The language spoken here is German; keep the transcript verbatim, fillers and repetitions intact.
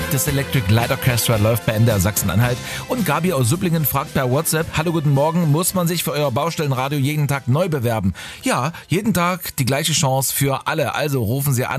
Das Electric Light Orchestra läuft bei M D R Sachsen-Anhalt. Und Gabi aus Süpplingen fragt per WhatsApp: Hallo, guten Morgen, muss man sich für euer Baustellenradio jeden Tag neu bewerben? Ja, jeden Tag die gleiche Chance für alle. Also rufen Sie an.